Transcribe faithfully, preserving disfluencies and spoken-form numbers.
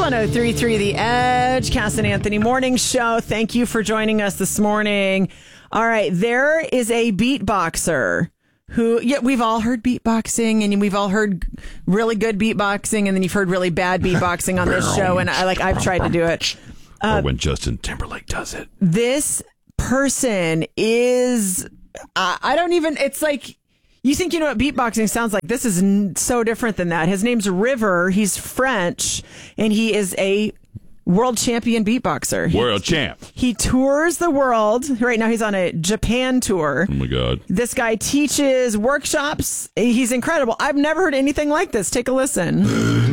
one oh three point three The Edge, Cass and Anthony Morning Show. Thank you for joining us this morning. All right, there is a beatboxer who, yeah, we've all heard beatboxing, and we've all heard really good beatboxing, and then you've heard really bad beatboxing on this show, and I like I've tried to do it. Uh, or when Justin Timberlake does it. This person is, uh, I don't even, it's like, you think you know what beatboxing sounds like. This is n- so different than that. His name's River. He's French, and he is a world champion beatboxer. He, world champ. He tours the world. Right now he's on a Japan tour. Oh, my God. This guy teaches workshops. He's incredible. I've never heard anything like this. Take a listen.